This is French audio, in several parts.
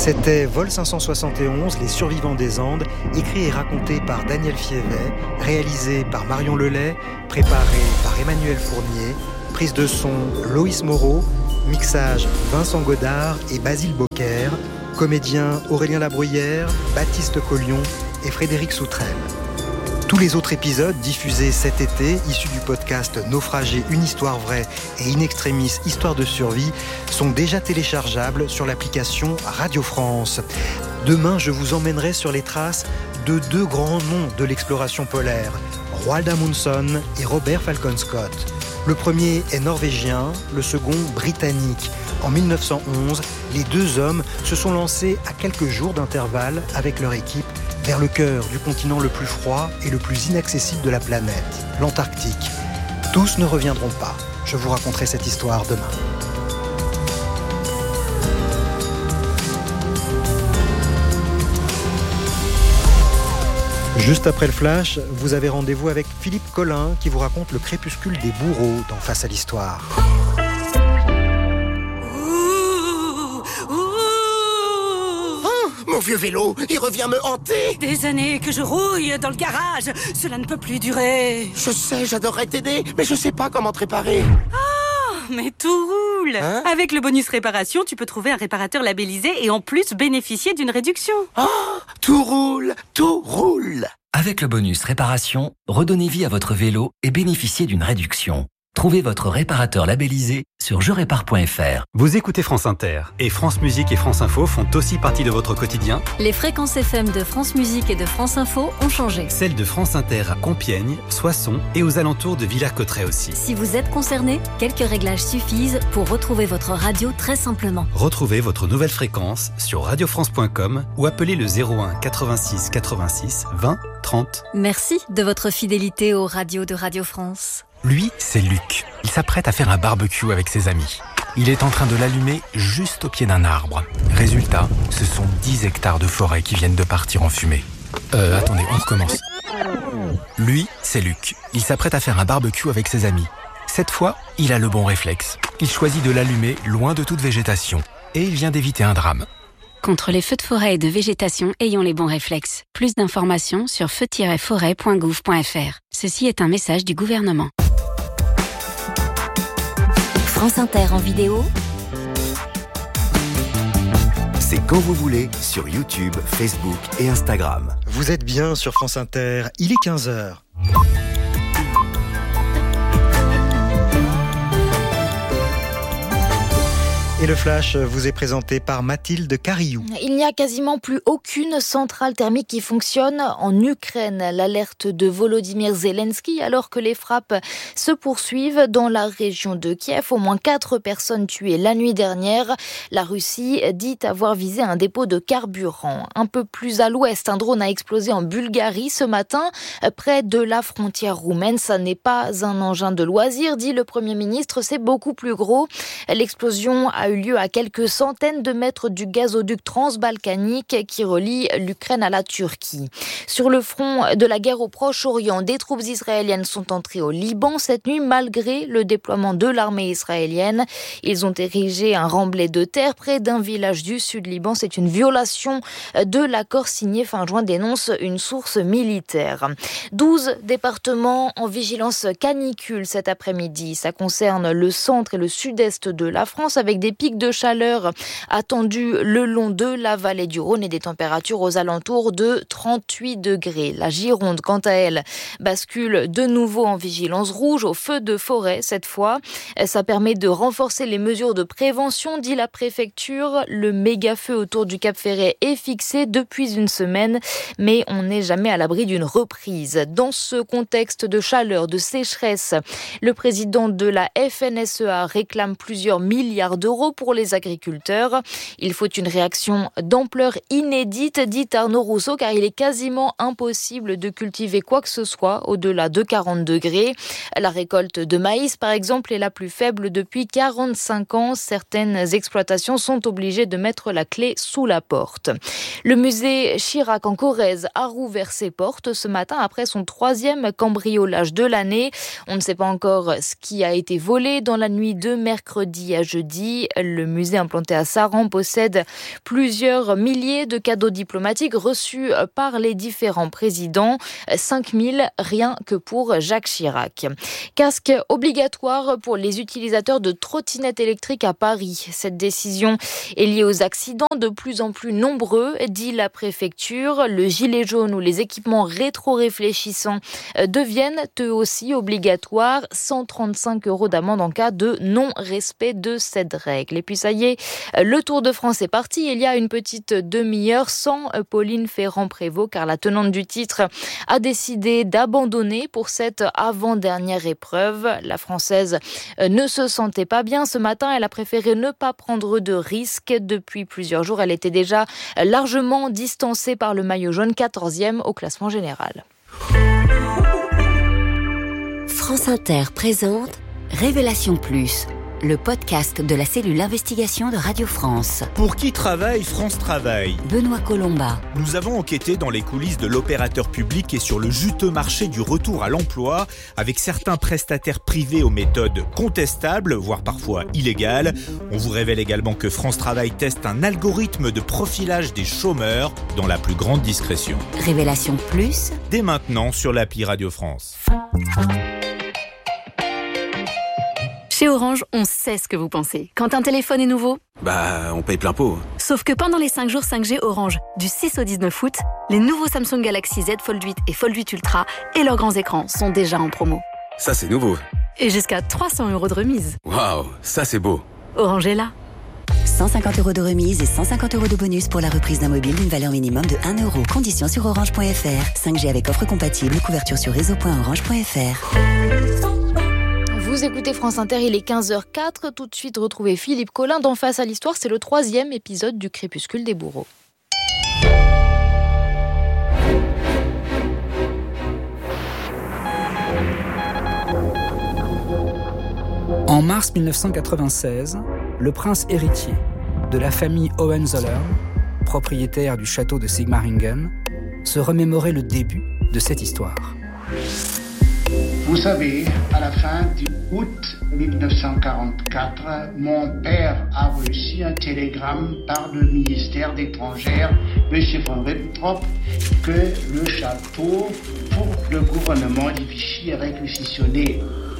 C'était Vol 571, Les survivants des Andes, écrit et raconté par Daniel Fievet, réalisé par Marion Lelay, préparé par Emmanuel Fournier, prise de son Loïs Moreau, mixage Vincent Godard et Basile Bocquer, comédiens Aurélien Labruyère, Baptiste Collion et Frédéric Soutrel. Tous les autres épisodes diffusés cet été, issus du podcast Naufragé, une histoire vraie et In Extremis, histoire de survie, sont déjà téléchargeables sur l'application Radio France. Demain, je vous emmènerai sur les traces de deux grands noms de l'exploration polaire, Roald Amundsen et Robert Falcon Scott. Le premier est norvégien, le second britannique. En 1911, les deux hommes se sont lancés à quelques jours d'intervalle avec leur équipe vers le cœur du continent le plus froid et le plus inaccessible de la planète, l'Antarctique. Tous ne reviendront pas. Je vous raconterai cette histoire demain. Juste après le flash, vous avez rendez-vous avec Philippe Collin qui vous raconte le crépuscule des bourreaux dans Face à l'Histoire. Mon vieux vélo, il revient me hanter. Des années que je rouille dans le garage. Cela ne peut plus durer. Je sais, j'adorerais t'aider, mais je sais pas comment te réparer. Oh, mais tout roule. Avec le bonus réparation, tu peux trouver un réparateur labellisé et en plus bénéficier d'une réduction. Oh, tout roule, tout roule. Avec le bonus réparation, redonnez vie à votre vélo et bénéficiez d'une réduction. Trouvez votre réparateur labellisé sur jerépare.fr. Vous écoutez France Inter et France Musique et France Info font aussi partie de votre quotidien. Les fréquences FM de France Musique et de France Info ont changé. Celles de France Inter à Compiègne, Soissons et aux alentours de Villers-Cotterêts aussi. Si vous êtes concerné, quelques réglages suffisent pour retrouver votre radio très simplement. Retrouvez votre nouvelle fréquence sur radiofrance.com ou appelez le 01 86 86 20 30. Merci de votre fidélité aux radios de Radio France. Lui, c'est Luc. Il s'apprête à faire un barbecue avec ses amis. Il est en train de l'allumer juste au pied d'un arbre. Résultat, ce sont 10 hectares de forêt qui viennent de partir en fumée. Attendez, on recommence. Lui, c'est Luc. Il s'apprête à faire un barbecue avec ses amis. Cette fois, il a le bon réflexe. Il choisit de l'allumer loin de toute végétation. Et il vient d'éviter un drame. Contre les feux de forêt et de végétation, ayons les bons réflexes. Plus d'informations sur feu-forêt.gouv.fr. Ceci est un message du gouvernement. France Inter en vidéo. C'est quand vous voulez sur YouTube, Facebook et Instagram. Vous êtes bien sur France Inter, il est 15h. Et le flash vous est présenté par Mathilde Carillou. Il n'y a quasiment plus aucune centrale thermique qui fonctionne en Ukraine. L'alerte de Volodymyr Zelensky alors que les frappes se poursuivent dans la région de Kiev. Au moins 4 personnes tuées la nuit dernière. La Russie dit avoir visé un dépôt de carburant. Un peu plus à l'ouest, un drone a explosé en Bulgarie ce matin, près de la frontière roumaine. Ça n'est pas un engin de loisir, dit le Premier ministre, c'est beaucoup plus gros. L'explosion a eu lieu à quelques centaines de mètres du gazoduc transbalkanique qui relie l'Ukraine à la Turquie. Sur le front de la guerre au Proche-Orient, des troupes israéliennes sont entrées au Liban cette nuit malgré le déploiement de l'armée israélienne. Ils ont érigé un remblai de terre près d'un village du sud-Liban. C'est une violation de l'accord signé fin juin, dénonce une source militaire. 12 départements en vigilance canicule cet après-midi. Ça concerne le centre et le sud-est de la France avec des pics de chaleur attendus le long de la vallée du Rhône et des températures aux alentours de 38 degrés. La Gironde, quant à elle, bascule de nouveau en vigilance rouge au feu de forêt cette fois. Ça permet de renforcer les mesures de prévention, dit la préfecture. Le méga-feu autour du Cap Ferret est fixé depuis une semaine, mais on n'est jamais à l'abri d'une reprise. Dans ce contexte de chaleur, de sécheresse, le président de la FNSEA réclame plusieurs milliards d'euros pour les agriculteurs. Il faut une réaction d'ampleur inédite, dit Arnaud Rousseau, car il est quasiment impossible de cultiver quoi que ce soit au-delà de 40 degrés. La récolte de maïs, par exemple, est la plus faible depuis 45 ans. Certaines exploitations sont obligées de mettre la clé sous la porte. Le musée Chirac en Corrèze a rouvert ses portes ce matin après son 3e cambriolage de l'année. On ne sait pas encore ce qui a été volé dans la nuit de mercredi à jeudi. Le musée implanté à Saran possède plusieurs milliers de cadeaux diplomatiques reçus par les différents présidents. 5000 rien que pour Jacques Chirac. Casque obligatoire pour les utilisateurs de trottinettes électriques à Paris. Cette décision est liée aux accidents de plus en plus nombreux, dit la préfecture. Le gilet jaune ou les équipements rétro-réfléchissants deviennent eux aussi obligatoires. 135 € d'amende en cas de non-respect de cette règle. Et puis ça y est, le Tour de France est parti. Il y a une petite demi-heure sans Pauline Ferrand-Prévot car la tenante du titre a décidé d'abandonner pour cette avant-dernière épreuve. La Française ne se sentait pas bien ce matin. Elle a préféré ne pas prendre de risques. Depuis plusieurs jours, elle était déjà largement distancée par le maillot jaune, 14e au classement général. France Inter présente Révélation Plus, le podcast de la cellule investigation de Radio France. Pour qui travaille France Travail ? Benoît Colomba. Nous avons enquêté dans les coulisses de l'opérateur public et sur le juteux marché du retour à l'emploi, avec certains prestataires privés aux méthodes contestables, voire parfois illégales. On vous révèle également que France Travail teste un algorithme de profilage des chômeurs dans la plus grande discrétion. Révélation Plus, dès maintenant sur l'appli Radio France. Chez Orange, on sait ce que vous pensez. Quand un téléphone est nouveau, on paye plein pot. Sauf que pendant les 5 jours 5G Orange, du 6 au 19 août, les nouveaux Samsung Galaxy Z Fold 8 et Fold 8 Ultra et leurs grands écrans sont déjà en promo. Ça, c'est nouveau. Et jusqu'à 300 € de remise. Waouh, ça c'est beau. Orange est là. 150 € de remise et 150 € de bonus pour la reprise d'un mobile d'une valeur minimum de 1 €. Conditions sur orange.fr. 5G avec offre compatible, couverture sur réseau.orange.fr. Vous écoutez France Inter, il est 15h04. Tout de suite, retrouvez Philippe Collin dans Face à l'Histoire. C'est le 3e épisode du Crépuscule des bourreaux. En mars 1996, le prince héritier de la famille Hohenzollern, propriétaire du château de Sigmaringen, se remémorait le début de cette histoire. Vous savez, à la fin d'août 1944, mon père a reçu un télégramme par le ministère des Étrangères, M. von Ribbentrop, que le château pour le gouvernement de Vichy est réquisitionné.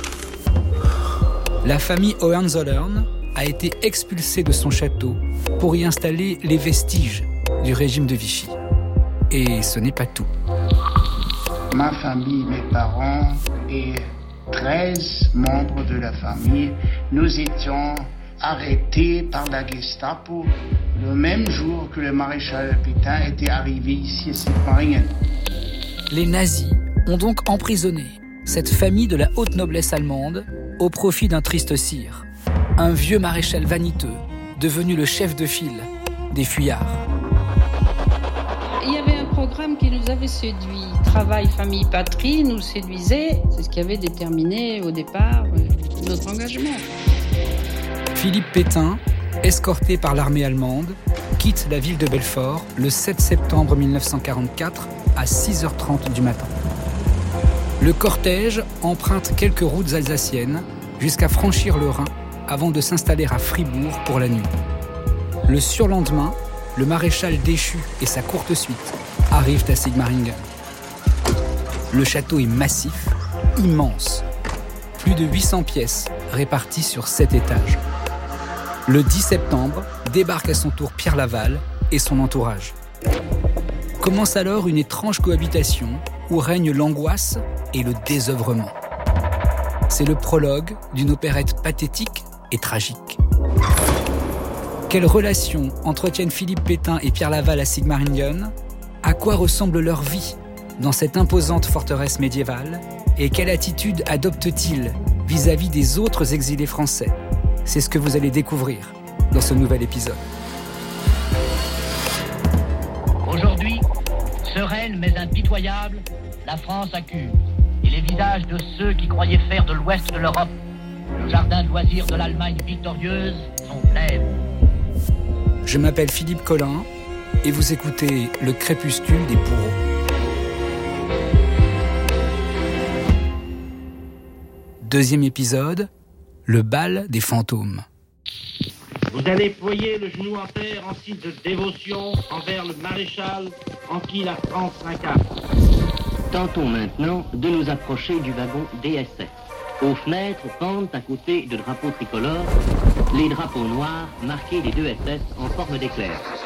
La famille Hohenzollern a été expulsée de son château pour y installer les vestiges du régime de Vichy. Et ce n'est pas tout. Ma famille, mes parents et 13 membres de la famille, nous étions arrêtés par la Gestapo le même jour que le maréchal Pétain était arrivé ici à Sigmaringen. Les nazis ont donc emprisonné cette famille de la haute noblesse allemande au profit d'un triste sire, un vieux maréchal vaniteux devenu le chef de file des fuyards. Il y avait un programme qui nous avait séduit. Travail, famille, patrie nous séduisait. C'est ce qui avait déterminé au départ notre engagement. Philippe Pétain, escorté par l'armée allemande, quitte la ville de Belfort le 7 septembre 1944 à 6h30 du matin. Le cortège emprunte quelques routes alsaciennes jusqu'à franchir le Rhin avant de s'installer à Fribourg pour la nuit. Le surlendemain, le maréchal déchu et sa courte suite arrivent à Sigmaringen. Le château est massif, immense. Plus de 800 pièces réparties sur 7 étages. Le 10 septembre, débarque à son tour Pierre Laval et son entourage. Commence alors une étrange cohabitation où règne l'angoisse et le désœuvrement. C'est le prologue d'une opérette pathétique et tragique. Quelle relation entretiennent Philippe Pétain et Pierre Laval à Sigmaringen ? À quoi ressemble leur vie dans cette imposante forteresse médiévale ? Et quelle attitude adoptent-ils vis-à-vis des autres exilés français ? C'est ce que vous allez découvrir dans ce nouvel épisode. Aujourd'hui, sereine mais impitoyable, la France accuse. Et les visages de ceux qui croyaient faire de l'ouest de l'Europe le jardin de loisirs de l'Allemagne victorieuse sont blêmes. Je m'appelle Philippe Collin et vous écoutez Le Crépuscule des bourreaux. Deuxième épisode, le bal des fantômes. Vous allez ployer le genou en terre en signe de dévotion envers le maréchal en qui la France s'incarne. Tentons maintenant de nous approcher du wagon DSS. Aux fenêtres pendent à côté de drapeaux tricolores les drapeaux noirs marqués des deux SS en forme d'éclair.